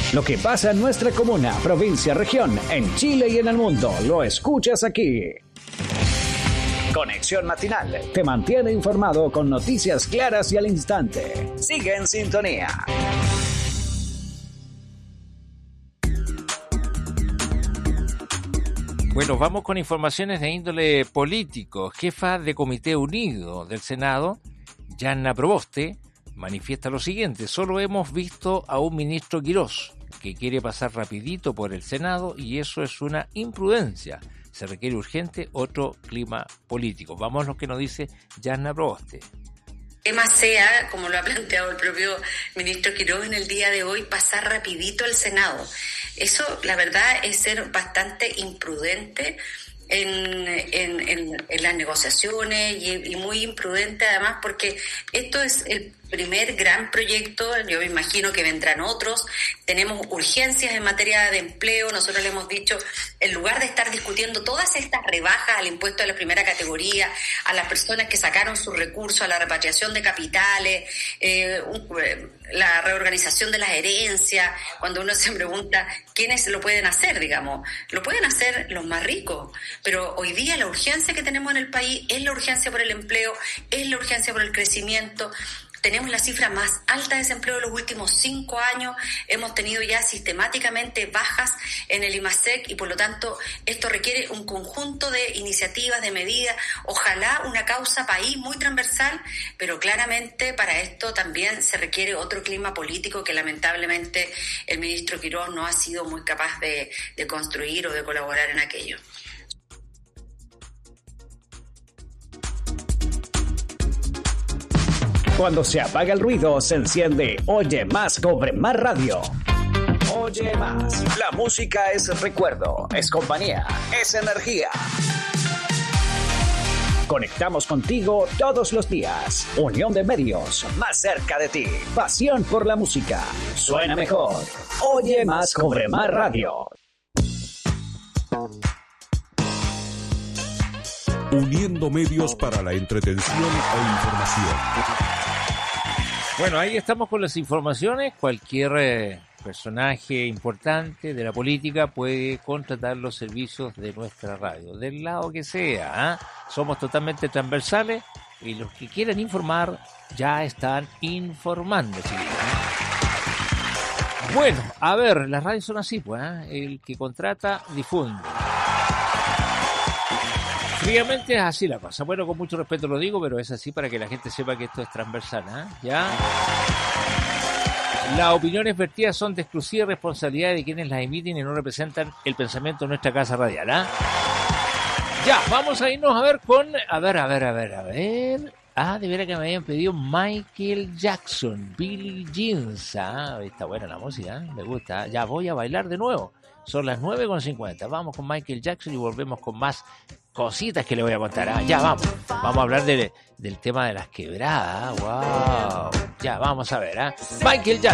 Lo que pasa en nuestra comuna, provincia, región, en Chile y en el mundo, lo escuchas aquí. Conexión Matinal te mantiene informado con noticias claras y al instante. Sigue en sintonía. Bueno, vamos con informaciones de índole político. Jefa de Comité Unido del Senado, Yanna Proboste, manifiesta lo siguiente: solo hemos visto a un ministro Quirós que quiere pasar rapidito por el Senado y eso es una imprudencia. Se requiere urgente otro clima político. Vamos a lo que nos dice Yanna Proboste. El tema sea, como lo ha planteado el propio ministro Quirós en el día de hoy, pasar rapidito al Senado. Eso, la verdad, es ser bastante imprudente en las negociaciones y muy imprudente además, porque esto es el primer gran proyecto. Yo me imagino que vendrán otros. Tenemos urgencias en materia de empleo. Nosotros le hemos dicho, en lugar de estar discutiendo todas estas rebajas al impuesto de la primera categoría, a las personas que sacaron sus recursos, a la repatriación de capitales, la reorganización de las herencias, cuando uno se pregunta quiénes lo pueden hacer, digamos, lo pueden hacer los más ricos, pero hoy día la urgencia que tenemos en el país es la urgencia por el empleo, es la urgencia por el crecimiento. Tenemos la cifra más alta de desempleo de los últimos 5 años, hemos tenido ya sistemáticamente bajas en el IMASEC y por lo tanto esto requiere un conjunto de iniciativas, de medidas, ojalá una causa país muy transversal, pero claramente para esto también se requiere otro clima político que lamentablemente el ministro Quirós no ha sido muy capaz de construir o de colaborar en aquello. Cuando se apaga el ruido, se enciende Oye Más, Cobre Más Radio. Oye Más. La música es recuerdo, es compañía, es energía. Conectamos contigo todos los días. Unión de medios, más cerca de ti. Pasión por la música. Suena mejor. Oye Más, Cobre Más Radio. Uniendo medios para la entretención e información. Bueno, ahí estamos con las informaciones. Cualquier personaje importante de la política puede contratar los servicios de nuestra radio, del lado que sea, ¿eh? Somos totalmente transversales y los que quieran informar ya están informando. ¿Sí? Bueno, a ver, las radios son así, pues, ¿eh? El que contrata, difunde. Fríamente es así la cosa. Bueno, con mucho respeto lo digo, pero es así para que la gente sepa que esto es transversal, ¿eh? ¿Ya? Las opiniones vertidas son de exclusiva responsabilidad de quienes las emiten y no representan el pensamiento de nuestra casa radial, ¿eh? Ya, vamos a irnos a ver con... A ver. Ah, de veras que me habían pedido Michael Jackson, Billie Jeans. Ah, está buena la música, ¿eh? Me gusta. Ya voy a bailar de nuevo. Son las 9:50. Vamos con Michael Jackson y volvemos con más cositas que le voy a contar. Ah, ya vamos. Vamos a hablar del tema de las quebradas. Wow. Ya, vamos a ver. Michael Jackson.